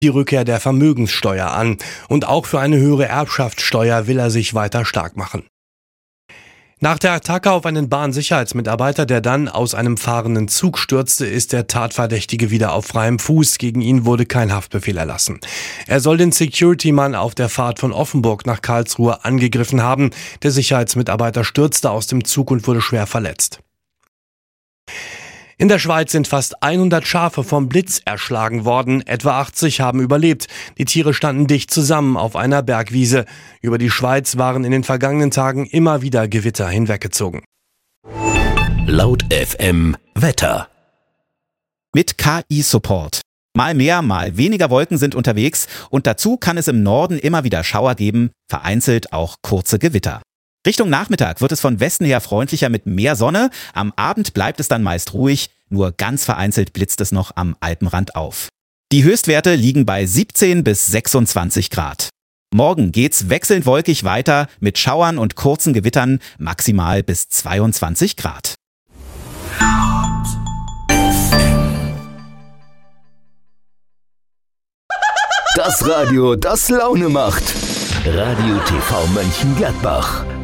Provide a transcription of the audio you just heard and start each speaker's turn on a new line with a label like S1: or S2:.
S1: die Rückkehr der Vermögenssteuer an. Und auch für eine höhere Erbschaftssteuer will er sich weiter stark machen. Nach der Attacke auf einen Bahnsicherheitsmitarbeiter, der dann aus einem fahrenden Zug stürzte, ist der Tatverdächtige wieder auf freiem Fuß. Gegen ihn wurde kein Haftbefehl erlassen. Er soll den Security-Mann auf der Fahrt von Offenburg nach Karlsruhe angegriffen haben. Der Sicherheitsmitarbeiter stürzte aus dem Zug und wurde schwer verletzt. In der Schweiz sind fast 100 Schafe vom Blitz erschlagen worden. Etwa 80 haben überlebt. Die Tiere standen dicht zusammen auf einer Bergwiese. Über die Schweiz waren in den vergangenen Tagen immer wieder Gewitter hinweggezogen.
S2: Laut FM Wetter.
S3: Mit KI-Support. Mal mehr, mal weniger Wolken sind unterwegs und dazu kann es im Norden immer wieder Schauer geben, vereinzelt auch kurze Gewitter. Richtung Nachmittag wird es von Westen her freundlicher mit mehr Sonne. Am Abend bleibt es dann meist ruhig, nur ganz vereinzelt blitzt es noch am Alpenrand auf. Die Höchstwerte liegen bei 17 bis 26 Grad. Morgen geht's wechselnd wolkig weiter mit Schauern und kurzen Gewittern, maximal bis 22 Grad.
S2: Das Radio, das Laune macht. Radio TV Mönchengladbach.